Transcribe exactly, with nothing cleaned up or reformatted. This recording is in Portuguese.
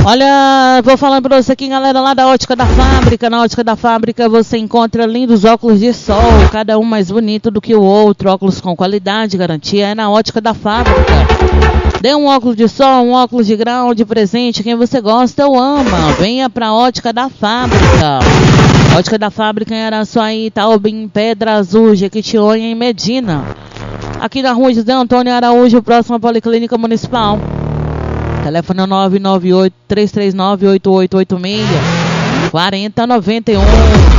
Olha, vou falando pra você aqui, galera, lá da Ótica da Fábrica. Na Ótica da Fábrica você encontra lindos óculos de sol, cada um mais bonito do que o outro. Óculos com qualidade, garantia, é na Ótica da Fábrica. Dê um óculos de sol, um óculos de grau de presente, quem você gosta ou ama. Venha pra Ótica da Fábrica. Ótica da Fábrica em Araçuaí, Itaobim, Pedra Azul, Jequitinhonha e Medina. Aqui na rua José Antônio Araújo, próximo à Policlínica Municipal. Telefone nove nove oito, três três nove, oito oito oito seis, quarenta noventa e um.